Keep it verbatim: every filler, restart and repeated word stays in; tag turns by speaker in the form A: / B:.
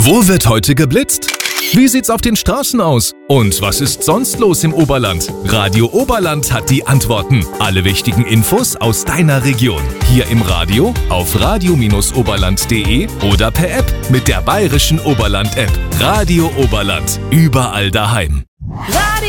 A: Wo wird heute geblitzt? Wie sieht's auf den Straßen aus? Und was ist sonst los im Oberland? Radio Oberland hat die Antworten. Alle wichtigen Infos aus deiner Region. Hier im Radio, auf radio oberland punkt de oder per App mit der Bayerischen Oberland-App. Radio Oberland. Überall daheim.